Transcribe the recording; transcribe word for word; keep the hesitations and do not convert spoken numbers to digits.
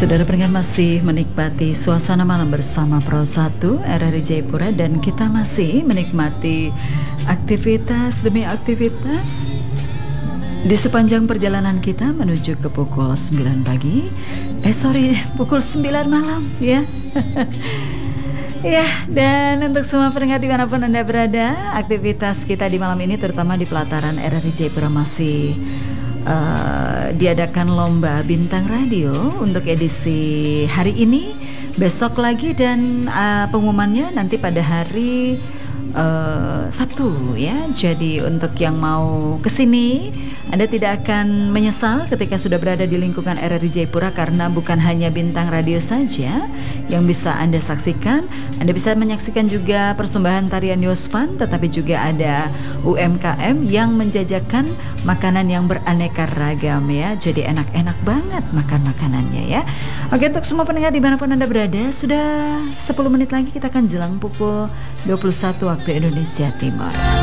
Saudara pendengar masih menikmati suasana malam bersama Pro satu R R I Jayapura dan kita masih menikmati aktivitas demi aktivitas di sepanjang perjalanan kita menuju ke pukul sembilan pagi. Eh sorry, pukul sembilan malam ya. Ya, dan untuk semua pendengar dimanapun Anda berada, aktivitas kita di malam ini terutama di pelataran R R I Jayapura masih Uh, diadakan lomba bintang radio untuk edisi hari ini, besok lagi, dan uh, pengumumannya nanti pada hari uh, Sabtu ya. Jadi untuk yang mau kesini, Anda tidak akan menyesal ketika sudah berada di lingkungan R R I Jayapura, karena bukan hanya bintang radio saja yang bisa Anda saksikan. Anda bisa menyaksikan juga persembahan tarian Yospan, tetapi juga ada U M K M yang menjajakan makanan yang beraneka ragam ya. Jadi enak-enak banget makan makanannya ya. Oke, untuk semua pendengar dimanapun Anda berada, sudah sepuluh menit lagi kita akan jelang pukul dua puluh satu waktu Indonesia Timur.